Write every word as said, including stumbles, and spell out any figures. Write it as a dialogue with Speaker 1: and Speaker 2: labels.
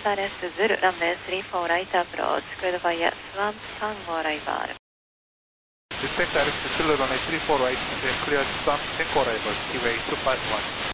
Speaker 1: Status Zulu, runway three four right approach, cleared via Swamp Tango arrival.
Speaker 2: Respect Status Zulu, runway three four right, cleared Swamp Tango arrival, T-way two five one.